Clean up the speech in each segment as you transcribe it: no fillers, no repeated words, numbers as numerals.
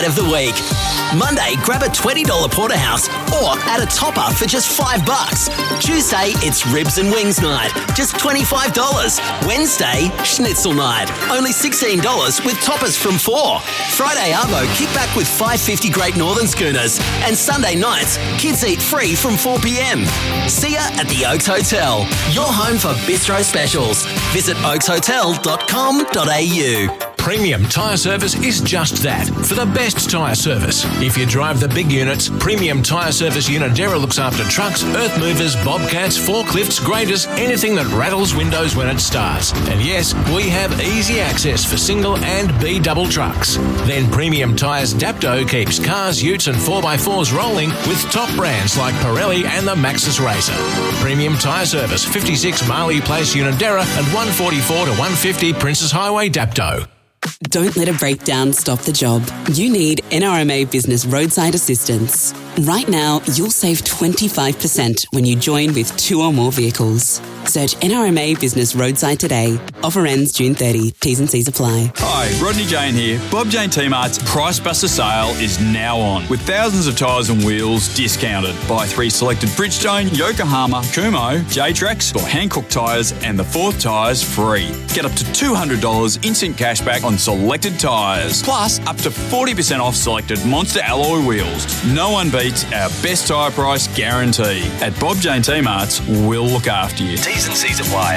of the week. Monday, grab a $20 porterhouse or add a topper for just $5. Tuesday, it's ribs and wings night, just $25. Wednesday, schnitzel night, only $16 with toppers from $4. Friday arvo, kick back with 550 Great Northern Schooners. And Sunday nights, kids eat free from 4 p.m. See ya at the Oaks Hotel, your home for bistro specials. Visit oakshotel.com.au. Premium Tyre Service is just that, for the best tyre service. If you drive the big units, Premium Tyre Service Unidera looks after trucks, earth movers, bobcats, forklifts, graders, anything that rattles windows when it starts. And yes, we have easy access for single and B-double trucks. Then Premium Tyres Dapto keeps cars, utes and 4x4s rolling with top brands like Pirelli and the Maxxis Racer. Premium Tyre Service, 56 Marley Place, Unidera and 144 to 150 Princes Highway, Dapto. Don't let a breakdown stop the job. You need NRMA Business Roadside Assistance. Right now, you'll save 25% when you join with 2 or more vehicles. Search NRMA Business Roadside today. Offer ends June 30. T's and C's apply. Hi, Rodney Jane here. Bob Jane T-Mart's Price Buster sale is now on, with thousands of tyres and wheels discounted. Buy 3 selected Bridgestone, Yokohama, Kumho, J-Trax or Hankook tyres and the 4th tyres free. Get up to $200 instant cashback on selected tyres. Plus, up to 40% off selected Monster alloy wheels. No one beats our best tyre price guarantee. At Bob Jane T-Mart's, we'll look after you. T's and C's apply.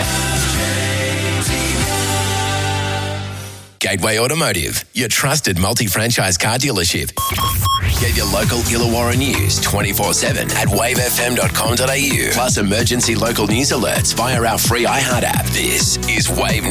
Gateway Automotive, your trusted multi-franchise car dealership. Get your local Illawarra news 24/7 at wavefm.com.au. Plus emergency local news alerts via our free iHeart app. This is Wave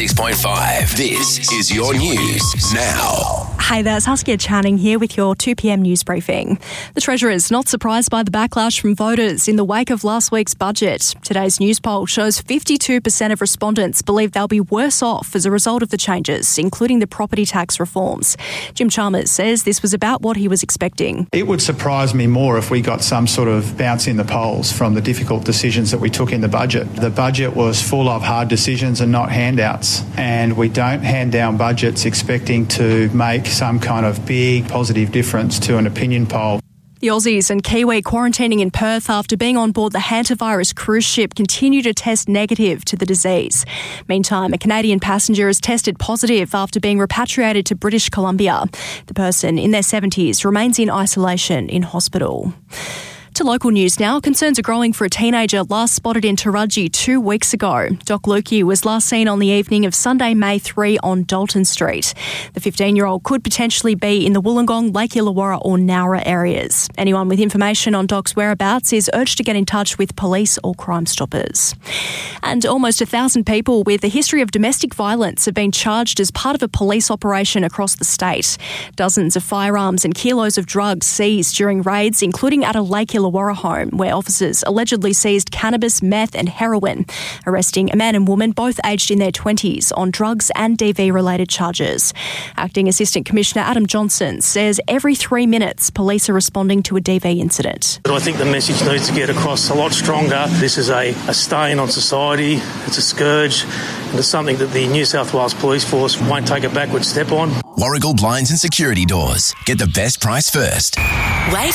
96.5. This is your news now. Hey there, Saskia Channing here with your 2 p.m. news briefing. The Treasurer is not surprised by the backlash from voters in the wake of last week's budget. Today's news poll shows 52% of respondents believe they'll be worse off as a result of the changes, including the property tax reforms. Jim Chalmers says this was about what he was expecting. It would surprise me more if we got some sort of bounce in the polls from the difficult decisions that we took in the budget. The budget was full of hard decisions and not handouts, and we don't hand down budgets expecting to make some kind of big positive difference to an opinion poll. The Aussies and Kiwi quarantining in Perth after being on board the Hantavirus cruise ship continue to test negative to the disease. Meantime, a Canadian passenger is tested positive after being repatriated to British Columbia. The person in their 70s remains in isolation in hospital. To local news now, concerns are growing for a teenager last spotted in Taraji 2 weeks ago. Doc Lukey was last seen on the evening of Sunday, May 3 on Dalton Street. The 15-year-old could potentially be in the Wollongong, Lake Illawarra or Nowra areas. Anyone with information on Doc's whereabouts is urged to get in touch with police or Crime Stoppers. And almost 1,000 people with a history of domestic violence have been charged as part of a police operation across the state. Dozens of firearms and kilos of drugs seized during raids, including at a Lake Illawarra home where officers allegedly seized cannabis, meth and heroin, arresting a man and woman both aged in their 20s on drugs and DV-related charges. Acting Assistant Commissioner Adam Johnson says every 3 minutes police are responding to a DV incident. I think the message needs to get across a lot stronger. This is a stain on society, it's a scourge, and it's something that the New South Wales Police Force won't take a backward step on. Warragul Blinds and Security Doors. Get the best price first. Wave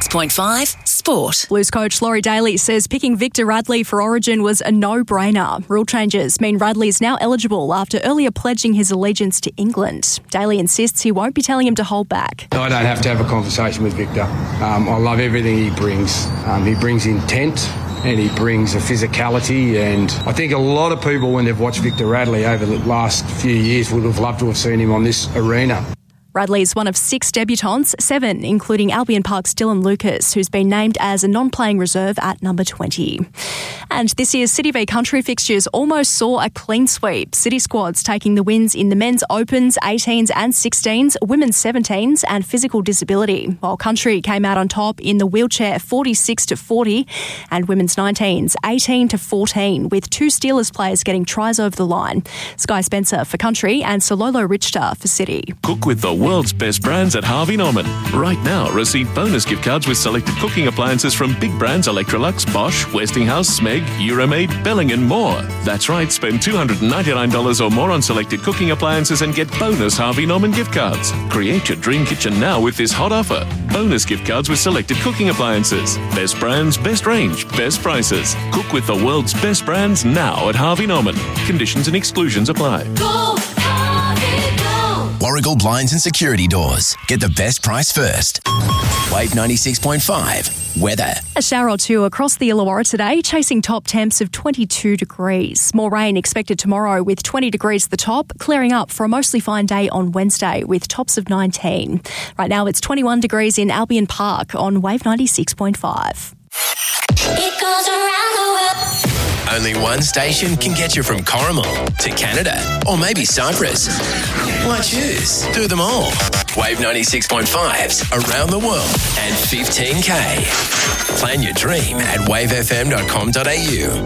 96.5 Sport. Blues coach Laurie Daly says picking Victor Radley for Origin was a no-brainer. Rule changes mean Radley is now eligible after earlier pledging his allegiance to England. Daly insists he won't be telling him to hold back. I don't have to have a conversation with Victor. I love everything he brings. He brings intent and he brings a physicality, and I think a lot of people, when they've watched Victor Radley over the last few years, would have loved to have seen him on this arena. Radley is one of 6 debutants, 7 including Albion Park's Dylan Lucas, who's been named as a non-playing reserve at number 20. And this year's City v Country fixtures almost saw a clean sweep. City squads taking the wins in the men's Opens, 18s and 16s, women's 17s and physical disability, while Country came out on top in the wheelchair 46-40 and women's 19s 18-14, with 2 Steelers players getting tries over the line. Sky Spencer for Country and Sololo Richter for City. Cook with the world's best brands at Harvey Norman. Right now, receive bonus gift cards with selected cooking appliances from big brands Electrolux, Bosch, Westinghouse, Smeg, Euromaid, Belling and more. That's right, spend $299 or more on selected cooking appliances and get bonus Harvey Norman gift cards. Create your dream kitchen now with this hot offer. Bonus gift cards with selected cooking appliances. Best brands, best range, best prices. Cook with the world's best brands now at Harvey Norman. Conditions and exclusions apply. Go, Harvey, go. Warragul Blinds and Security Doors. Get the best price first. Wave 96.5. Weather. A shower or two across the Illawarra today, chasing top temps of 22 degrees. More rain expected tomorrow with 20 degrees at the top, clearing up for a mostly fine day on Wednesday with tops of 19. Right now it's 21 degrees in Albion Park on Wave 96.5. It goes around the world. Only one station can get you from Corrimal to Canada or maybe Cyprus. Why choose? Do them all. Wave 96.5's around the world and 15K. Plan your dream at wavefm.com.au.